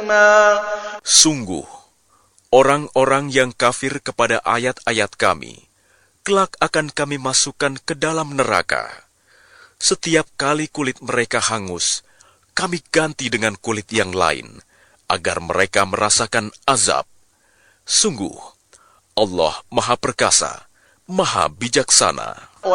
عليما. Sungguh, orang-orang yang kafir kepada ayat-ayat kami, kelak akan kami masukkan ke dalam neraka. Setiap kali kulit mereka hangus, kami ganti dengan kulit yang lain, agar mereka merasakan azab. Sungguh, Allah Maha Perkasa, Maha Bijaksana.